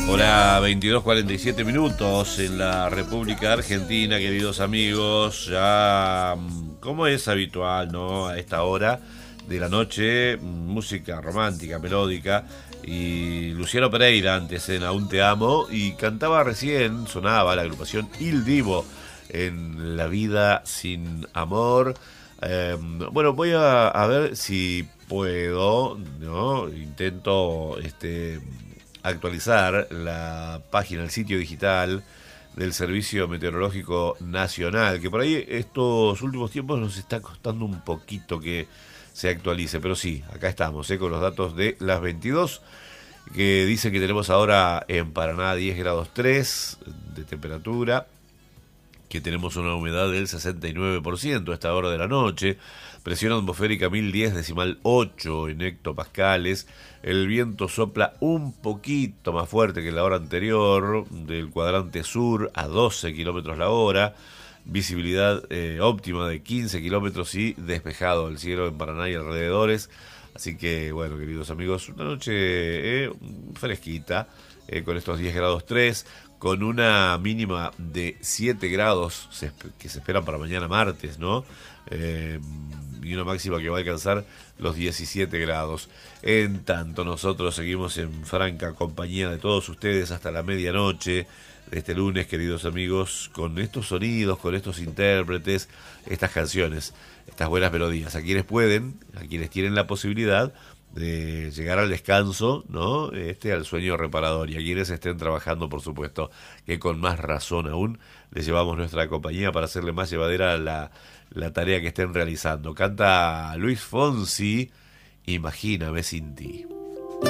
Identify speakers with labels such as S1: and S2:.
S1: Hora 22:47 minutos en la República Argentina, queridos amigos. Ya, como es habitual, ¿no? A esta hora de la noche, música romántica, melódica. Y Luciano Pereira antes en Aún Te Amo. Y cantaba recién, sonaba la agrupación Il Divo en La Vida Sin Amor. Bueno, voy a ver si puedo, ¿no? Intento actualizar la página, el sitio digital del Servicio Meteorológico Nacional, que por ahí estos últimos tiempos nos está costando un poquito que se actualice, pero sí, acá estamos, con los datos de las 22, que dice que tenemos ahora en Paraná 10 grados 3 de temperatura, que tenemos una humedad del 69% a esta hora de la noche, presión atmosférica 1010,8 en hectopascales, el viento sopla un poquito más fuerte que la hora anterior, del cuadrante sur a 12 kilómetros la hora, visibilidad óptima de 15 kilómetros y despejado el cielo en Paraná y alrededores. Así que, bueno, queridos amigos, una noche fresquita, con estos 10 grados 3, con una mínima de 7 grados que se esperan para mañana martes, ¿no? Y una máxima que va a alcanzar los 17 grados. En tanto, nosotros seguimos en franca compañía de todos ustedes hasta la medianoche de este lunes, queridos amigos, con estos sonidos, con estos intérpretes, estas canciones, estas buenas melodías. A quienes pueden, a quienes tienen la posibilidad de llegar al descanso, ¿no? Al sueño reparador, y a quienes estén trabajando, por supuesto, que con más razón aún les llevamos nuestra compañía para hacerle más llevadera la tarea que estén realizando. Canta Luis Fonsi, Imagíname sin ti.